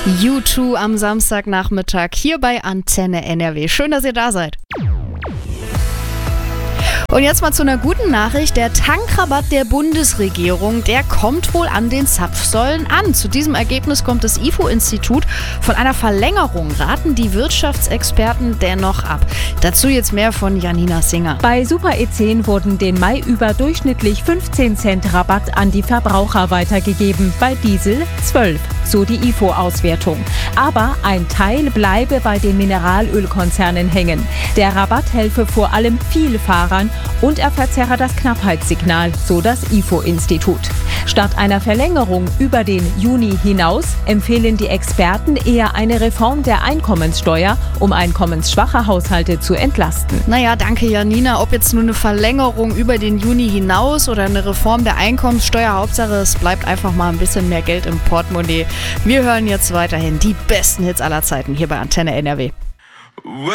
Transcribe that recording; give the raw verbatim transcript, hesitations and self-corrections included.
U zwei am Samstagnachmittag hier bei Antenne N R W. Schön, dass ihr da seid. Und jetzt mal zu einer guten Nachricht. Der Tankrabatt der Bundesregierung, der kommt wohl an den Zapfsäulen an. Zu diesem Ergebnis kommt das I F O-Institut. Von einer Verlängerung raten die Wirtschaftsexperten dennoch ab. Dazu jetzt mehr von Janina Singer. Bei Super E zehn wurden den Mai über durchschnittlich fünfzehn Cent Rabatt an die Verbraucher weitergegeben, bei Diesel zwölf, so die I F O-Auswertung. Aber ein Teil bleibe bei den Mineralölkonzernen hängen. Der Rabatt helfe vor allem Vielfahrern und er verzerre das Knappheitssignal, so das I F O-Institut. Statt einer Verlängerung über den Juni hinaus empfehlen die Experten eher eine Reform der Einkommenssteuer, um einkommensschwache Haushalte zu entlasten. Naja, danke Janina. Ob jetzt nur eine Verlängerung über den Juni hinaus oder eine Reform der Einkommenssteuer, Hauptsache es bleibt einfach mal ein bisschen mehr Geld im Portemonnaie. Wir hören jetzt weiterhin die besten Hits aller Zeiten hier bei Antenne N R W.